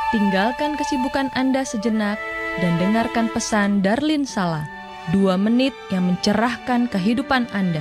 Tinggalkan kesibukan Anda sejenak dan dengarkan pesan Darlin Sala, 2 menit yang mencerahkan kehidupan Anda.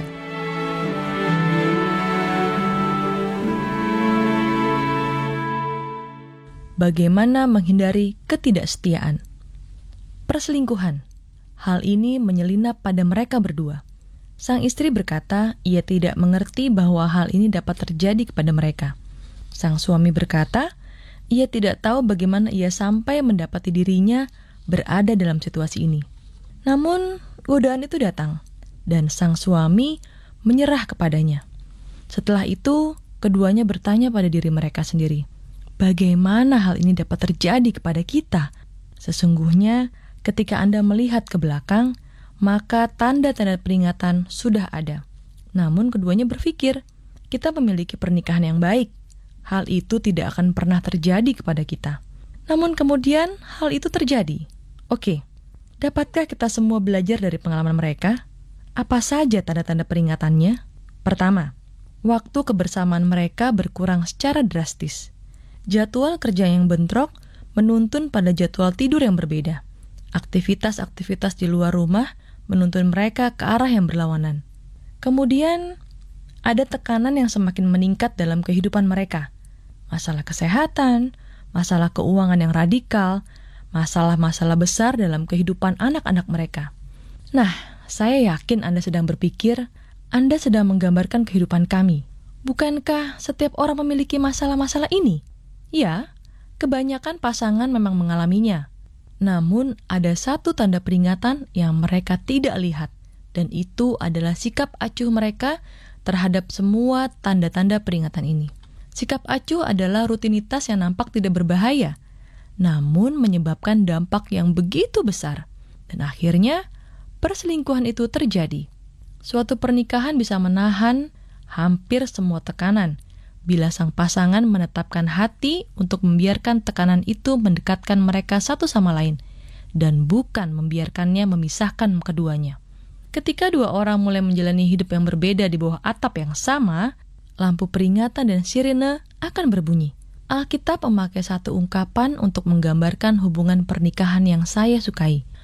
Bagaimana menghindari ketidaksetiaan? Perselingkuhan. Hal ini menyelinap pada mereka berdua. Sang istri berkata, ia tidak mengerti bahwa hal ini dapat terjadi kepada mereka. Sang suami berkata, ia tidak tahu bagaimana ia sampai mendapati dirinya berada dalam situasi ini. Namun, godaan itu datang, dan sang suami menyerah kepadanya. Setelah itu, keduanya bertanya pada diri mereka sendiri, bagaimana hal ini dapat terjadi kepada kita? Sesungguhnya, ketika Anda melihat ke belakang, maka tanda-tanda peringatan sudah ada. Namun, keduanya berpikir, kita memiliki pernikahan yang baik. Hal itu tidak akan pernah terjadi kepada kita. Namun kemudian hal itu terjadi. Oke, dapatkah kita semua belajar dari pengalaman mereka? Apa saja tanda-tanda peringatannya? Pertama, waktu kebersamaan mereka berkurang secara drastis. Jadwal kerja yang bentrok menuntun pada jadwal tidur yang berbeda. Aktivitas-aktivitas di luar rumah menuntun mereka ke arah yang berlawanan. Kemudian, ada tekanan yang semakin meningkat dalam kehidupan mereka. Masalah kesehatan, masalah keuangan yang radikal, masalah-masalah besar dalam kehidupan anak-anak mereka. Nah, saya yakin Anda sedang berpikir, Anda sedang menggambarkan kehidupan kami. Bukankah setiap orang memiliki masalah-masalah ini? Ya, kebanyakan pasangan memang mengalaminya. Namun, ada satu tanda peringatan yang mereka tidak lihat, dan itu adalah sikap acuh mereka terhadap semua tanda-tanda peringatan ini. Sikap acuh adalah rutinitas yang nampak tidak berbahaya, namun menyebabkan dampak yang begitu besar. Dan akhirnya, perselingkuhan itu terjadi. Suatu pernikahan bisa menahan hampir semua tekanan, bila sang pasangan menetapkan hati untuk membiarkan tekanan itu mendekatkan mereka satu sama lain, dan bukan membiarkannya memisahkan keduanya. Ketika dua orang mulai menjalani hidup yang berbeda di bawah atap yang sama, lampu peringatan dan sirene akan berbunyi. Alkitab memakai satu ungkapan untuk menggambarkan hubungan pernikahan yang saya sukai.